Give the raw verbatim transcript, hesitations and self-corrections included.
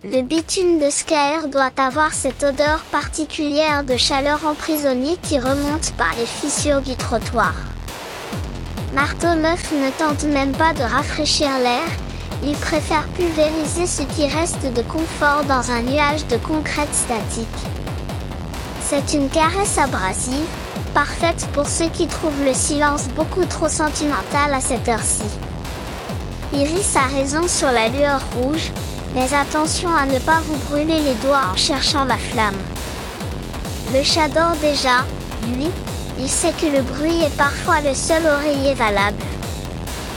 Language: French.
Le bitume de Skyr doit avoir cette odeur particulière de chaleur emprisonnée qui remonte par les fissures du trottoir. Marteau Meuf ne tente même pas de rafraîchir l'air, il préfère pulvériser ce qui reste de confort dans un nuage de concrète statique. C'est une caresse abrasive, parfaite pour ceux qui trouvent le silence beaucoup trop sentimental à cette heure-ci. Iris a raison sur la lueur rouge, mais attention à ne pas vous brûler les doigts en cherchant la flamme. Le chat dort déjà, lui, il sait que le bruit est parfois le seul oreiller valable.